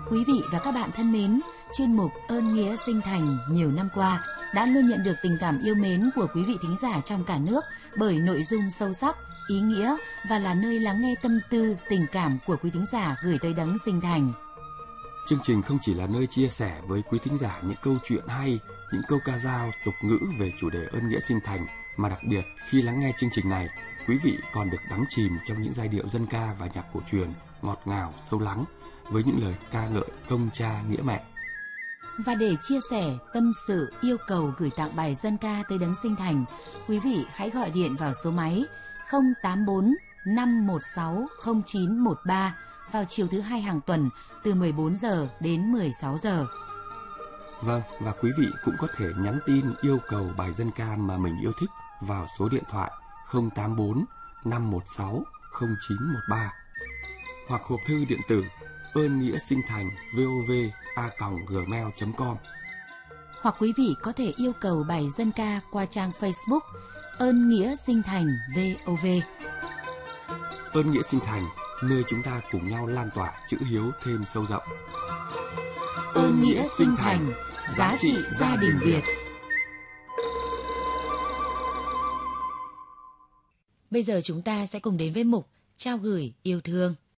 Quý vị và các bạn thân mến, chuyên mục Ơn Nghĩa Sinh Thành nhiều năm qua đã luôn nhận được tình cảm yêu mến của quý vị thính giả trong cả nước bởi nội dung sâu sắc, ý nghĩa và là nơi lắng nghe tâm tư, tình cảm của quý thính giả gửi tới Đấng Sinh Thành. Chương trình không chỉ là nơi chia sẻ với quý thính giả những câu chuyện hay, những câu ca dao, tục ngữ về chủ đề ơn nghĩa sinh thành, mà đặc biệt khi lắng nghe chương trình này, quý vị còn được đắm chìm trong những giai điệu dân ca và nhạc cổ truyền ngọt ngào, sâu lắng với những lời ca ngợi công cha nghĩa mẹ. Và để chia sẻ, tâm sự, yêu cầu gửi tặng bài dân ca tới Đấng Sinh Thành, quý vị hãy gọi điện vào số máy 084 516 0913 vào chiều thứ Hai hàng tuần từ 14 giờ đến 16 giờ. Vâng, và quý vị cũng có thể nhắn tin yêu cầu bài dân ca mà mình yêu thích vào số điện thoại 084 516 0913 hoặc hộp thư điện tử ơn nghĩa sinh thành vov@gmail.com. Hoặc quý vị có thể yêu cầu bài dân ca qua trang Facebook Ơn Nghĩa Sinh Thành VOV. Ơn Nghĩa Sinh Thành, nơi chúng ta cùng nhau lan tỏa chữ hiếu thêm sâu rộng. Ơn Nghĩa Sinh Thành, giá trị gia đình Việt. Bây giờ chúng ta sẽ cùng đến với mục Trao gửi yêu thương.